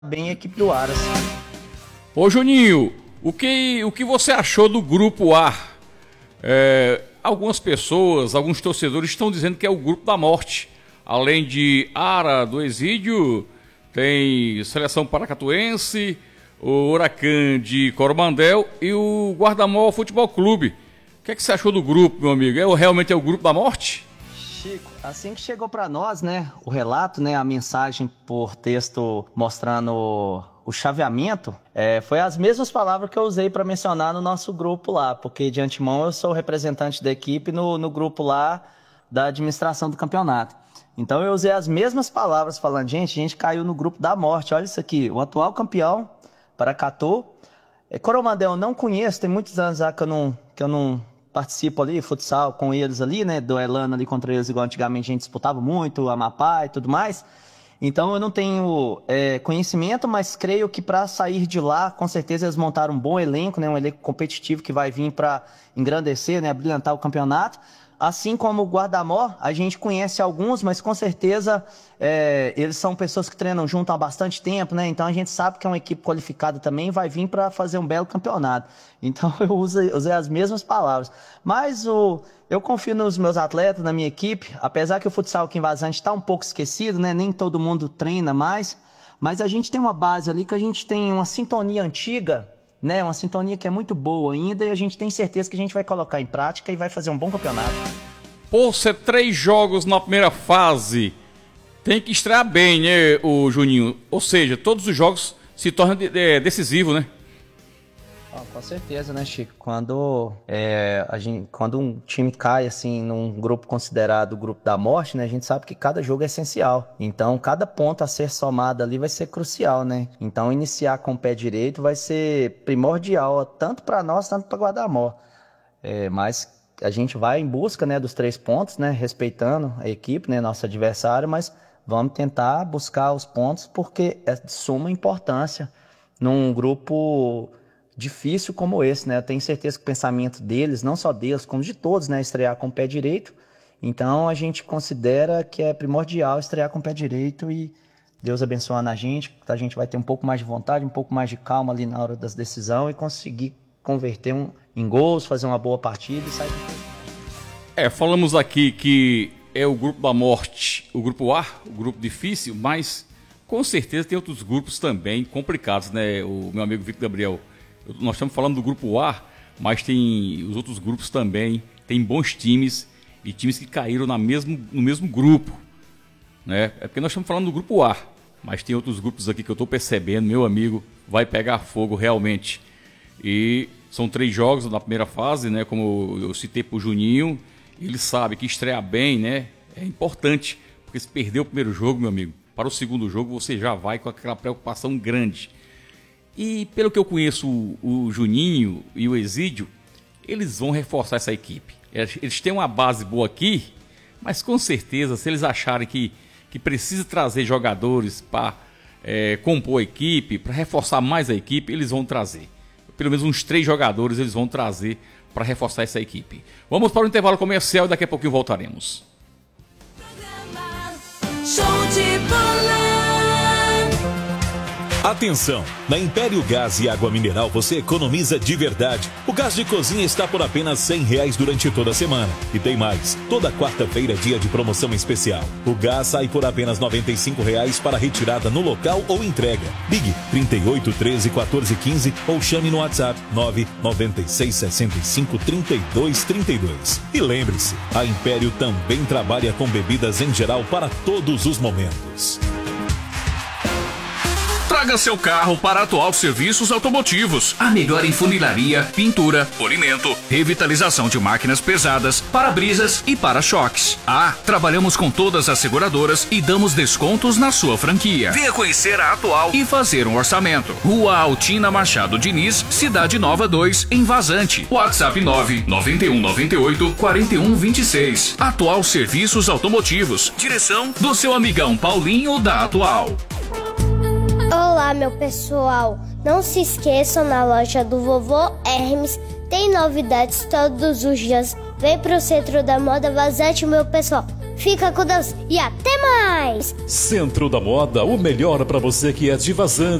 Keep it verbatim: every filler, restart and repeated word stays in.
bem a equipe do Aras. Ô Juninho, o que, o que você achou do Grupo A? É, algumas pessoas, alguns torcedores estão dizendo que é o Grupo da Morte. Além de Ara do Exídio, tem Seleção Paracatuense, o Huracan de Coromandel e o Guarda-Mor Futebol Clube. O que é que você achou do grupo, meu amigo? É, realmente é o Grupo da Morte? Chico, assim que chegou para nós, né, o relato, né, a mensagem por texto mostrando o chaveamento, é, foi as mesmas palavras que eu usei para mencionar no nosso grupo lá, porque de antemão eu sou representante da equipe no, no grupo lá da administração do campeonato. Então eu usei as mesmas palavras falando, gente, a gente caiu no Grupo da Morte, olha isso aqui, o atual campeão, Paracatu. É, Coromandel eu não conheço, tem muitos anos já que eu não, que eu não participo ali, futsal com eles ali, né, duelando ali contra eles, igual antigamente a gente disputava muito, Amapá e tudo mais. Então eu não tenho é, conhecimento, mas creio que para sair de lá, com certeza eles montaram um bom elenco, né, um elenco competitivo que vai vir para engrandecer, né, brilhantar o campeonato. Assim como o Guarda-Mor, a gente conhece alguns, mas com certeza é, eles são pessoas que treinam junto há bastante tempo, né? Então a gente sabe que é uma equipe qualificada também e vai vir para fazer um belo campeonato. Então eu usei, usei as mesmas palavras. Mas o, eu confio nos meus atletas, na minha equipe, apesar que o futsal aqui em Vazante está um pouco esquecido, né? Nem todo mundo treina mais, mas a gente tem uma base ali que a gente tem uma sintonia antiga, né, uma sintonia que é muito boa ainda e a gente tem certeza que a gente vai colocar em prática e vai fazer um bom campeonato. Por ser três jogos na primeira fase, tem que estrear bem, né, o Juninho? Ou seja, todos os jogos se tornam de, de, decisivos, né? Ah, com certeza, né, Chico? Quando, é, a gente, quando um time cai assim num grupo considerado o Grupo da Morte, né, a gente sabe que cada jogo é essencial. Então, cada ponto a ser somado ali vai ser crucial, né? Então, iniciar com o pé direito vai ser primordial, tanto para nós, tanto para Guarda-Mor. É, mas a gente vai em busca, né, dos três pontos, né, respeitando a equipe, né, nosso adversário, mas vamos tentar buscar os pontos porque é de suma importância num grupo difícil como esse, né? Eu tenho certeza que o pensamento deles, não só deles, como de todos, né? Estrear com o pé direito. Então a gente considera que é primordial estrear com o pé direito e Deus abençoando a gente, a gente vai ter um pouco mais de vontade, um pouco mais de calma ali na hora das decisões e conseguir converter um, em gols, fazer uma boa partida e sair. É, falamos aqui que é o Grupo da Morte, o Grupo A, o grupo difícil, mas com certeza tem outros grupos também complicados, né? O meu amigo Victor Gabriel. Nós estamos falando do Grupo A, mas tem os outros grupos também, tem bons times e times que caíram na mesmo, no mesmo grupo, né? É porque nós estamos falando do Grupo A, mas tem outros grupos aqui que eu estou percebendo, meu amigo, vai pegar fogo realmente. E são três jogos na primeira fase, né? Como eu citei para o Juninho, ele sabe que estrear bem, né, é importante, porque se perder o primeiro jogo, meu amigo, para o segundo jogo você já vai com aquela preocupação grande. E pelo que eu conheço o, o Juninho e o Exídio, eles vão reforçar essa equipe. Eles têm uma base boa aqui, mas com certeza, se eles acharem que, que precisa trazer jogadores para é, compor a equipe, para reforçar mais a equipe, eles vão trazer. Pelo menos uns três jogadores eles vão trazer para reforçar essa equipe. Vamos para o intervalo comercial e daqui a pouquinho voltaremos. Show de bola. Atenção! Na Império Gás e Água Mineral você economiza de verdade. O gás de cozinha está por apenas cem reais durante toda a semana. E tem mais, toda quarta-feira é dia de promoção especial. O gás sai por apenas noventa e cinco reais para retirada no local ou entrega. Ligue trinta e oito, treze, quatorze, quinze ou chame no WhatsApp nove nove seis, sessenta e cinco, trinta e dois, trinta e dois. E lembre-se, a Império também trabalha com bebidas em geral para todos os momentos. Traga seu carro para a Atual Serviços Automotivos. A melhor em funilaria, pintura, polimento, revitalização de máquinas pesadas, para-brisas e para-choques. Ah, trabalhamos com todas as seguradoras e damos descontos na sua franquia. Venha conhecer a Atual e fazer um orçamento. Rua Altina Machado Diniz, Cidade Nova dois, em Vazante. WhatsApp nove nove um nove oito, quatro um dois seis. Atual Serviços Automotivos. Direção do seu amigão Paulinho da Atual. Olá, meu pessoal. Não se esqueçam, na loja do Vovô Hermes tem novidades todos os dias. Vem pro Centro da Moda Vazante, meu pessoal. Fica com Deus e até mais! Centro da Moda, o melhor para você que é de Vazante.